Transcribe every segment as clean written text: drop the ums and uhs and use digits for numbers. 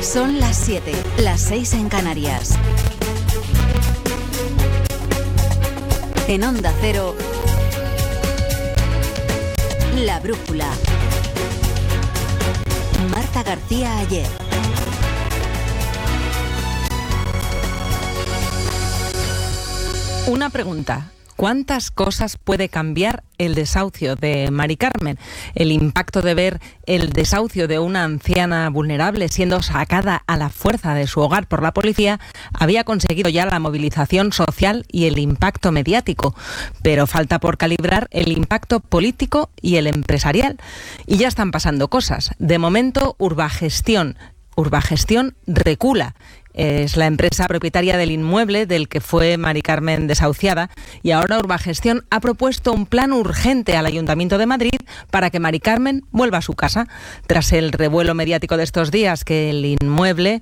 Son las 7, las 6 en Canarias. En Onda Cero, La Brújula. Marta García Ayer. Una pregunta. ¿Cuántas cosas puede cambiar el desahucio de Mari Carmen? El impacto de ver el desahucio de una anciana vulnerable siendo sacada a la fuerza de su hogar por la policía había conseguido ya la movilización social y el impacto mediático, pero falta por calibrar el impacto político y el empresarial. Y ya están pasando cosas. De momento, Urbagestión recula. Es la empresa propietaria del inmueble del que fue Mari Carmen desahuciada, y ahora Urbagestión ha propuesto un plan urgente al Ayuntamiento de Madrid para que Mari Carmen vuelva a su casa. Tras el revuelo mediático de estos días que el inmueble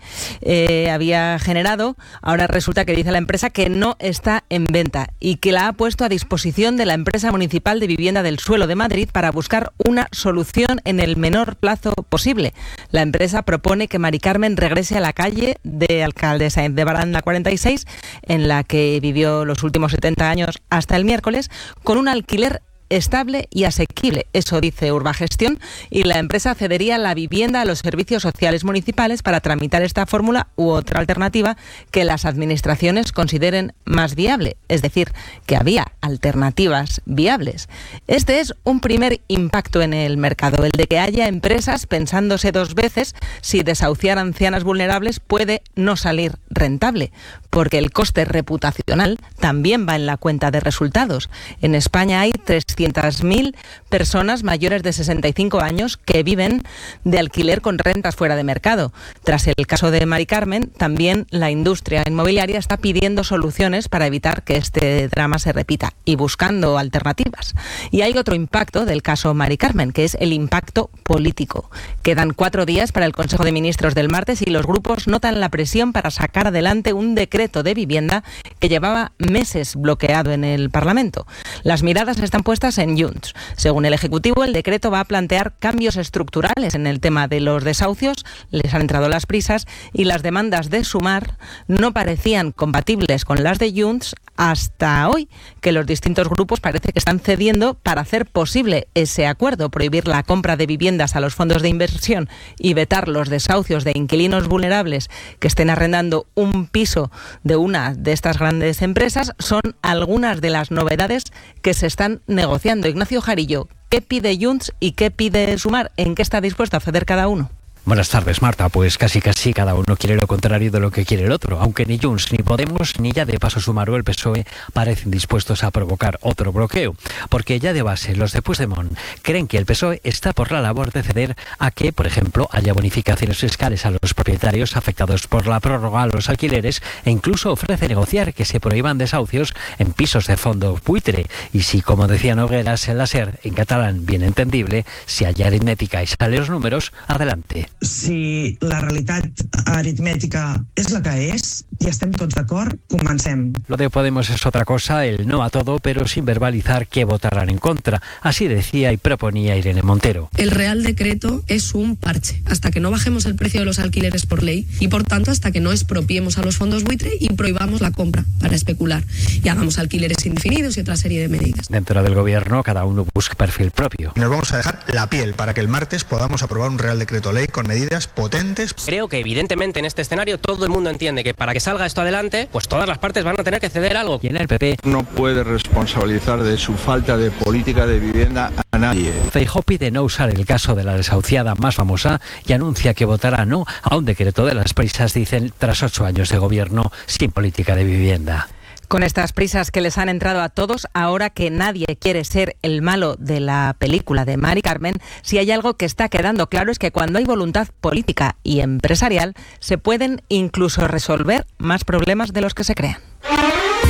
había generado, ahora resulta que dice la empresa que no está en venta y que la ha puesto a disposición de la empresa municipal de vivienda del suelo de Madrid para buscar una solución en el menor plazo posible. La empresa propone que Mari Carmen regrese a la calle de Alcaldesa de Baranda 46, en la que vivió los últimos 70 años hasta el miércoles, con un alquiler estable y asequible. Eso dice Urbagestión, y la empresa cedería la vivienda a los servicios sociales municipales para tramitar esta fórmula u otra alternativa que las administraciones consideren más viable. Es decir, que había alternativas viables. Este es un primer impacto en el mercado, el de que haya empresas pensándose dos veces si desahuciar a ancianas vulnerables puede no salir rentable, porque el coste reputacional también va en la cuenta de resultados. En España hay 300.000 personas mayores de 65 años que viven de alquiler con rentas fuera de mercado. Tras el caso de Mari Carmen, también la industria inmobiliaria está pidiendo soluciones para evitar que este drama se repita y buscando alternativas. Y hay otro impacto del caso Mari Carmen, que es el impacto político. Quedan 4 días para el Consejo de Ministros del martes y los grupos notan la presión para sacar adelante un decreto de vivienda que llevaba meses bloqueado en el Parlamento. Las miradas están puestas en Junts. Según el Ejecutivo, el decreto va a plantear cambios estructurales en el tema de los desahucios. Les han entrado las prisas y las demandas de Sumar no parecían compatibles con las de Junts hasta hoy, que los distintos grupos parece que están cediendo para hacer posible ese acuerdo, prohibir la compra de viviendas a los fondos de inversión y vetar los desahucios de inquilinos vulnerables que estén arrendando un piso de una de estas grandes empresas. Son algunas de las novedades que se están negociando. Ignacio Jarillo, ¿qué pide Junts y qué pide Sumar? ¿En qué está dispuesto a ceder cada uno? Buenas tardes, Marta. Pues casi cada uno quiere lo contrario de lo que quiere el otro, aunque ni Junts, ni Podemos, ni ya de paso Sumar o el PSOE parecen dispuestos a provocar otro bloqueo, porque ya de base los de Puigdemont creen que el PSOE está por la labor de ceder a que, por ejemplo, haya bonificaciones fiscales a los propietarios afectados por la prórroga a los alquileres, e incluso ofrece negociar que se prohíban desahucios en pisos de fondo buitre. Y si, como decía Nogueras en la SER, en catalán bien entendible, si hay aritmética y salen los números, adelante. Si la realitat aritmètica és la que és i estem tots d'acord, comencem. Lo de Podemos es otra cosa, el no a todo, pero sin verbalizar que votarán en contra. Así decía y proponía Irene Montero. El Real Decreto es un parche, hasta que no bajemos el precio de los alquileres por ley y, por tanto, hasta que no expropiemos a los fondos buitre y prohibamos la compra para especular y hagamos alquileres indefinidos y otra serie de medidas. Dentro del gobierno, cada uno busca perfil propio. Nos vamos a dejar la piel para que el martes podamos aprobar un Real Decreto Ley con medidas potentes. Creo que evidentemente en este escenario todo el mundo entiende que para que salga esto adelante, pues todas las partes van a tener que ceder algo. Y en el PP no puede responsabilizar de su falta de política de vivienda a nadie. Feijóo pide no usar el caso de la desahuciada más famosa y anuncia que votará no a un decreto de las prisas, dicen, tras 8 años de gobierno sin política de vivienda. Con estas prisas que les han entrado a todos, ahora que nadie quiere ser el malo de la película de Mari Carmen, si hay algo que está quedando claro es que cuando hay voluntad política y empresarial, se pueden incluso resolver más problemas de los que se crean.